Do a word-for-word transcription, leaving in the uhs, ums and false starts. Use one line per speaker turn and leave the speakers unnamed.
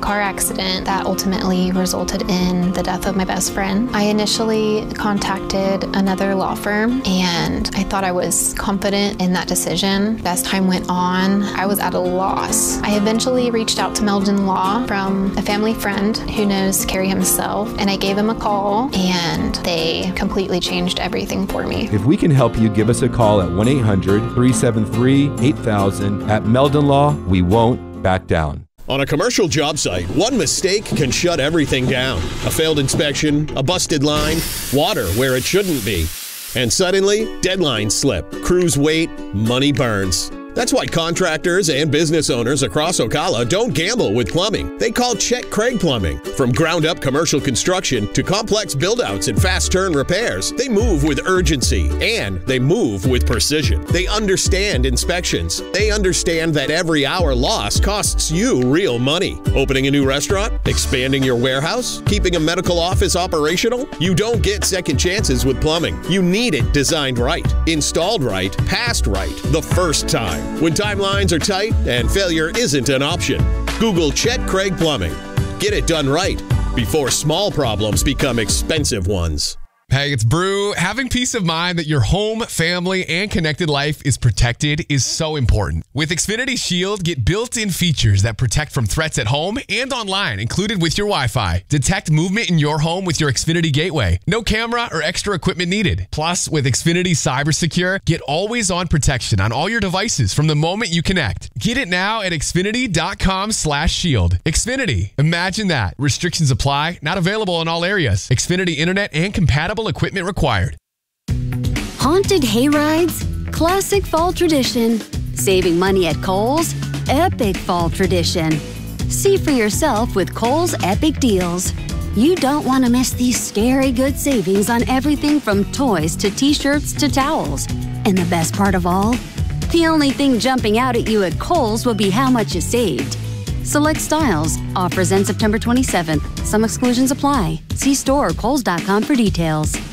car accident that ultimately resulted in the death of my best friend. I initially contacted another law firm, and I thought I was confident in that decision. As time went on, I was at a loss. I eventually reached out to Meldon Law from a family friend who knows Kerry himself, and I gave him a call, and they completely changed everything for me.
If we can help you, give us a call at one eight hundred, three seven three, eight thousand. At Meldon Law, we won't back down.
On a commercial job site, one mistake can shut everything down. A failed inspection, a busted line, water where it shouldn't be. And suddenly, deadlines slip, crews wait, money burns. That's why contractors and business owners across Ocala don't gamble with plumbing. They call Chet Craig Plumbing. From ground-up commercial construction to complex build-outs and fast-turn repairs, they move with urgency and they move with precision. They understand inspections. They understand that every hour lost costs you real money. Opening a new restaurant? Expanding your warehouse? Keeping a medical office operational? You don't get second chances with plumbing. You need it designed right, installed right, passed right, the first time. When timelines are tight and failure isn't an option, Google Chet Craig Plumbing. Get it done right before small problems become expensive ones.
Hey, it's Brew. Having peace of mind that your home, family, and connected life is protected is so important. With Xfinity Shield, get built-in features that protect from threats at home and online, included with your Wi-Fi. Detect movement in your home with your Xfinity Gateway. No camera or extra equipment needed. Plus, with Xfinity CyberSecure, get always-on protection on all your devices from the moment you connect. Get it now at Xfinity.com slash shield. Xfinity. Imagine that. Restrictions apply. Not available in all areas. Xfinity Internet and compatible equipment required.
Haunted hayrides, classic fall tradition. Saving money at Kohl's, epic fall tradition. See for yourself with Kohl's Epic Deals. You don't want to miss these scary good savings on everything from toys to t-shirts to towels. And the best part of all? The only thing jumping out at you at Kohl's will be how much you saved. Select styles. Offers end September twenty-seventh. Some exclusions apply. See store or kohls dot com for details.